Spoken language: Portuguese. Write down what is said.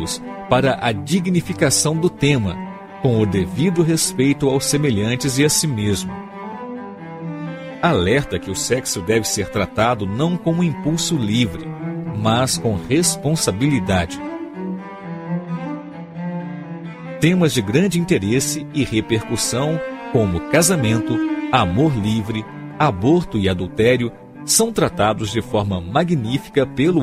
Deus para a dignificação do tema, com o devido respeito aos semelhantes e a si mesmo. Alerta que o sexo deve ser tratado não como impulso livre, mas com responsabilidade. Temas de grande interesse e repercussão, como casamento, amor livre, aborto e adultério, são tratados de forma magnífica pelo